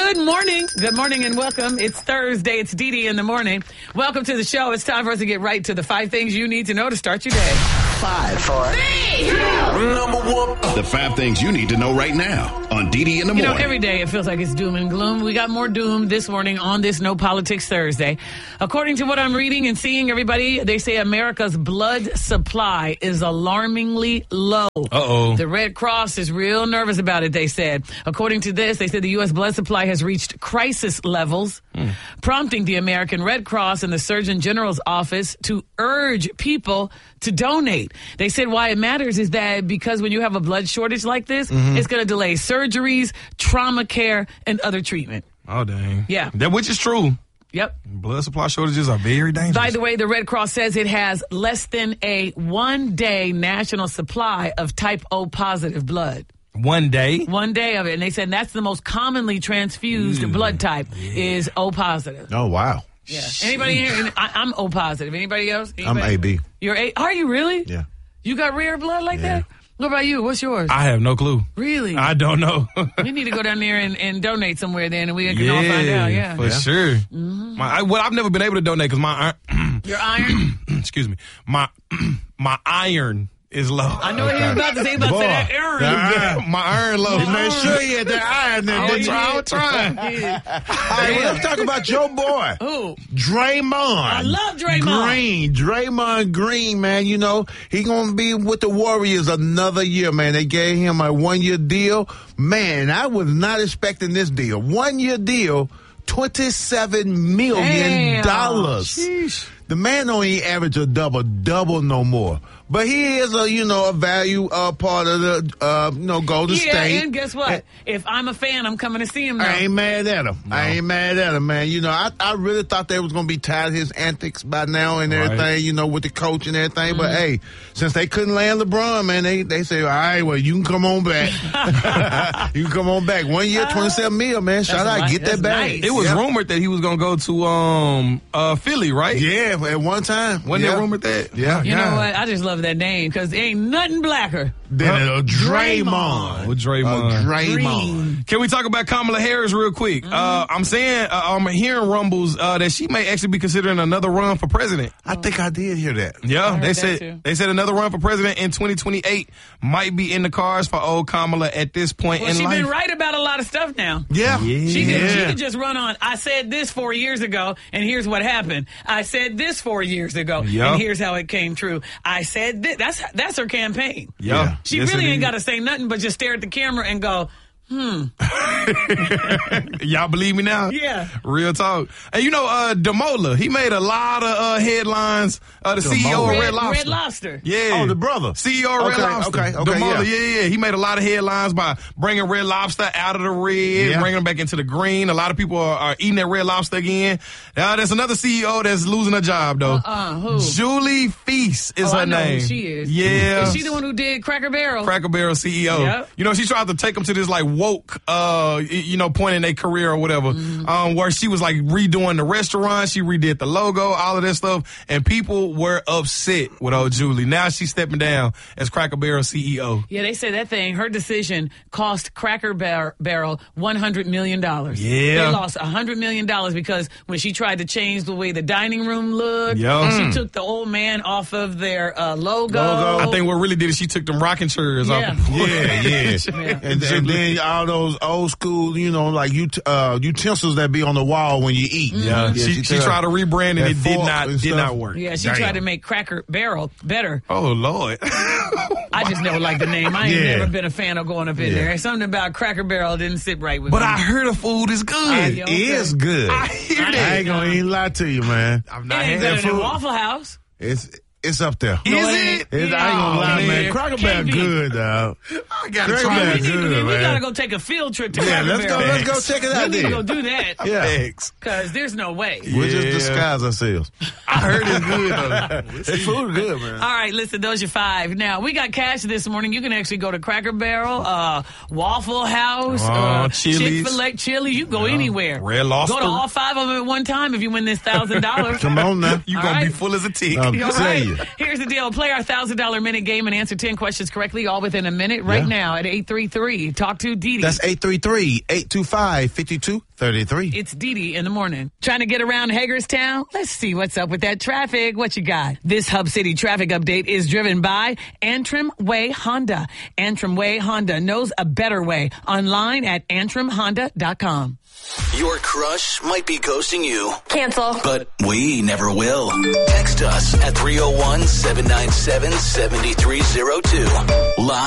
Good morning. Good morning and welcome. It's Thursday. It's Dee in the morning. Welcome to the show. It's time for us to get right to the 5 things you need to know to start your day. 5, 4, 3, 2, number 1. The 5 things you need to know right now on Dee in the morning. You know, every day it feels like it's doom and gloom. We got more doom this morning on this No Politics Thursday. According to what I'm reading and seeing, everybody, they say America's blood supply is alarmingly low. Uh-oh. The Red Cross is real nervous about it, they said. According to this, they said the U.S. blood supply has reached crisis levels, prompting the American Red Cross and the Surgeon General's office to urge people to donate. They said why it matters is that because when you have a blood shortage like this, it's going to delay surgeries, trauma care, and other treatment. Oh, dang. Yeah. That which is true. Yep. Blood supply shortages are very dangerous. By the way, the Red Cross says it has less than a 1-day national supply of type O positive blood. 1 day? 1 day of it. And they said that's the most commonly transfused blood type is O positive. Oh, wow. Yeah. Anybody here? I'm O positive. Anybody else? Anybody? I'm AB. You're A? Are you really? Yeah. You got rare blood like that? What about you? What's yours? I have no clue. Really? I don't know. We need to go down there and donate somewhere then, and we can all find out. Yeah. For sure. I've never been able to donate because my Your iron? excuse me, my iron is low. I know what he was about to say. About to say that iron. My iron low. He made sure he had that iron there. I was trying. Hey, well, let's talk about your boy. Who? Draymond. I love Draymond. Draymond Green, man. You know, he going to be with the Warriors another year, man. They gave him a 1-year deal. Man, I was not expecting this deal. 1-year deal, $27 million. Sheesh. The man don't even average a double no more. But he is a value part of the Golden State. Yeah, and guess what? If I'm a fan, I'm coming to see him now. I ain't mad at him. No. I ain't mad at him, man. You know, I really thought they was gonna be tired of his antics by now and everything. Right. You know, with the coach and everything. But hey, since they couldn't land LeBron, man, they say, all right, well, you can come on back. You can come on back. 1 year, $27 million, man. Shout out, get that back. Nice. It was rumored that he was going to go to Philly, right? Yeah, at one time. Wasn't it rumored that? Yeah. You know what? I just love that name because there ain't nothing blacker. Then Draymond. With Draymond. Draymond. Can we talk about Kamala Harris real quick? I'm hearing rumbles that she may actually be considering another run for president. I think I did hear that. Yeah, that too. they said another run for president in 2028 might be in the cards for old Kamala at this point Well, in she's life. been right about a lot of stuff now. Yeah. She could just run on. I said this 4 years ago, and here's what happened. I said this 4 years ago, Yeah. and here's how it came true. I said this. That's her campaign. Yeah. She Yes, really it ain't is. got to say nothing but just stare at the camera and go, Y'all believe me now? Yeah. Real talk. And you know, Damola, he made a lot of headlines. The CEO of Red Lobster. Red Lobster. Yeah. Oh, the brother. CEO of Red Lobster. Okay, Damola, yeah. yeah. He made a lot of headlines by bringing Red Lobster out of the red, bringing them back into the green. A lot of people are eating that Red Lobster again. There's another CEO that's losing a job, though. Who? Julie Feast is I her know name. who she is. Yeah. Is she the one who did Cracker Barrel? Cracker Barrel CEO. Yep. You know, she tried to take them to this like woke, point in their career or whatever, where she was like redoing the restaurant. She redid the logo, all of that stuff. And people were upset with old Julie. Now she's stepping down as Cracker Barrel CEO. Yeah, they say that thing, her decision cost Cracker Barrel $100 million. Yeah. They lost $100 million because when she tried to change the way the dining room looked, Yeah. she took the old man off of their logo. I think what really did is she took them rocking chairs Yeah. off. Yeah. And then all those old school, like utensils that be on the wall when you eat. Yeah. She tried to rebrand and that it fork did not work. Yeah, she tried to make Cracker Barrel better. Oh, Lord. I just never liked the name. I ain't never been a fan of going up in there. Something about Cracker Barrel didn't sit right with me. But I heard the food is good. It is good. I hear that. I ain't gonna even lie to you, man. I've It not ain't had better that than food. Waffle House. It's up there. Is it? I ain't gonna lie, man. Cracker Barrel good, dog. I gotta Cracker try Barrel it. good, We man. gotta go take a field trip to Yeah, Cracker Barrel. let's go check it out We need to then. go do that. Yeah. Thanks. Because there's no way. We'll just disguise ourselves. I heard it's good, though. That food good, man. All right, listen, those are 5. Now, we got cash this morning. You can actually go to Cracker Barrel, Waffle House, Chili's. Chick-fil-A, Chili's. You can go anywhere. Red Lobster. Go to all 5 of them at one time if you win this $1,000. Come on now. You All gonna be right. full as a tick. I'm All telling right. you. Here's the deal. Play our $1,000 minute game and answer 10 questions correctly, all within a minute right now at 833. Talk to Dee Dee. That's 833-825-5233. It's Dee Dee in the morning. Trying to get around Hagerstown? Let's see what's up with that traffic. What you got? This Hub City traffic update is driven by Antrim Way Honda. Antrim Way Honda knows a better way. Online at antrimhonda.com. Your crush might be ghosting you. Cancel. But we never will. Text us at 301-797-7302. Live